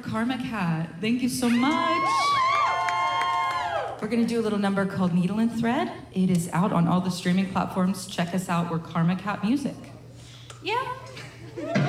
Karma Cat. Thank you so much. We're gonna do a little number called Needle and Thread. It is out on all the streaming platforms. Check us out. We're Karma Cat Music. Yeah.